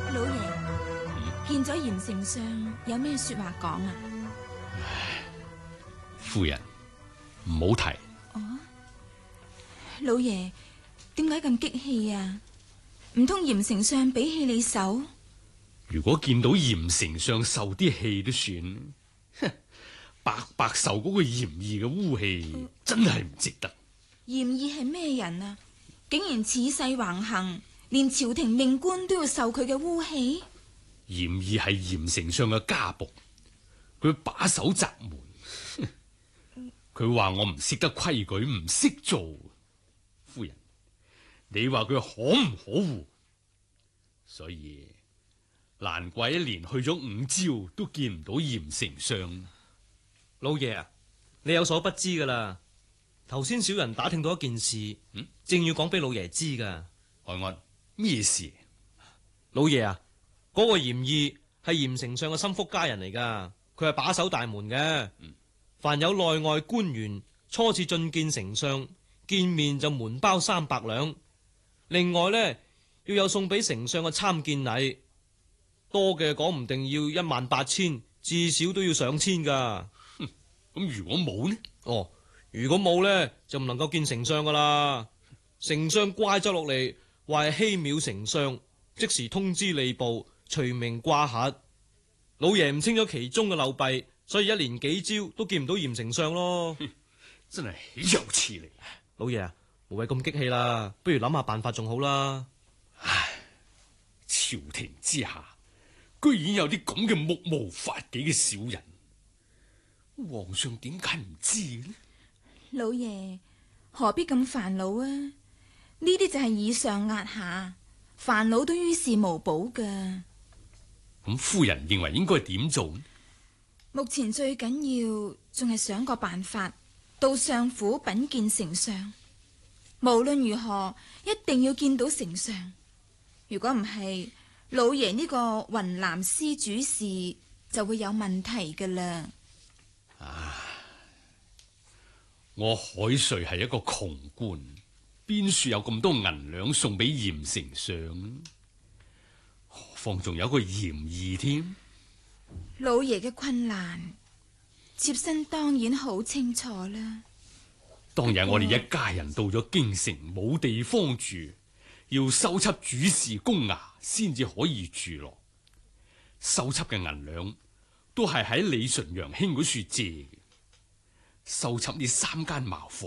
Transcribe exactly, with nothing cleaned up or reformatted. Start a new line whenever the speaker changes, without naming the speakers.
老爺，嗯、見咗嚴丞相，有咩說話講啊？
唉，夫人唔好提。
哦，老爺，點解咁激氣啊？唔通嚴丞相比起你受？
如果見到嚴丞相受啲氣都算，哼，白白受嗰個嚴義嘅污氣，嗯、真係唔值得。
嚴義係咩人啊？竟然恃勢橫行，連朝廷命官都要受佢嘅污氣。
嚴義係嚴丞相嘅家僕，佢把守宅門，佢話我唔識得規矩，唔識做。夫人，你話佢可唔可惡？所以難怪一連去咗五朝都見唔到嚴丞相。
老爺啊，你有所不知噶啦。頭先小人打聽到一件事，嗯，正要講俾老爺知噶。
海安，咩事？
老爺啊，嗰、那個嚴義係嚴丞相嘅心腹家人嚟噶，佢係把守大門嘅。嗯、凡有內外官員初次進見丞相，見面就門包三百兩。另外呢，要有送俾丞相嘅參見禮，多嘅講唔定要一萬八千，至少都要上千噶。
咁如果冇呢？
哦。如果冇呢，就唔能夠見丞相噶啦。丞相乖咗落嚟，話係欺藐丞相，即時通知吏部，隨名掛核。老爺唔清楚其中嘅漏弊，所以一連幾朝都見唔到嚴丞相咯。
真係豈有此理！
老爺啊，無謂咁激氣啦，不如諗下辦法仲好啦。
唉，朝廷之下居然有啲咁嘅目無法紀嘅小人，皇上點解唔知呢？
老爺何必咁煩惱啊？呢啲就係以上壓下，煩惱都於事無補噶。
咁夫人認為應該點做呢？
目前最緊要仲係想個辦法，到相府稟見丞相。無論如何，一定要見到丞相。如果唔係，老爺呢個雲南司主事就會有問題噶啦。
啊！我海瑞係一個窮官，邊處有咁多銀兩送俾嚴丞相？何況仲有個嚴義添。
老爺嘅困難，妾身當然好清楚啦。
當日我哋一家人到咗京城，冇地方住，要收葺主事公衙先至可以住落。收葺嘅銀兩都係喺李純陽兄嗰處借嘅。收葺呢三間茅房，